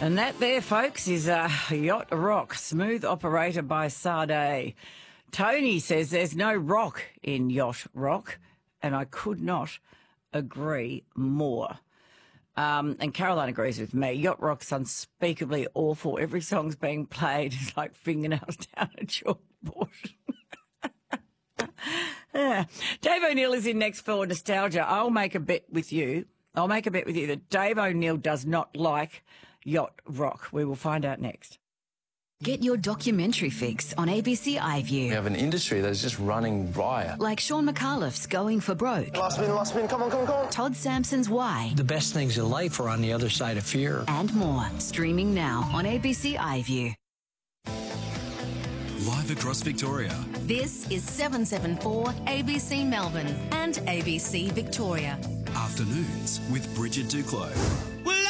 And that there, folks, is Yacht Rock, smooth operator by Sade. Tony says there's no rock in Yacht Rock, and I could not agree more. And Caroline agrees with me. Yacht Rock's unspeakably awful. Every song's being played is like fingernails down a chalkboard. Yeah. Dave O'Neill is in next for Nostalgia. I'll make a bet with you that Dave O'Neill does not like Yacht Rock. We will find out next. Get your documentary fix on ABC iView. We have an industry that is just running riot. Like Sean McAuliffe's Going for Broke. Last spin, come on. Todd Sampson's Why. The best things in life are on the other side of fear. And more. Streaming now on ABC iView. Live across Victoria. This is 774 ABC Melbourne and ABC Victoria. Afternoons with Bridget Duclos.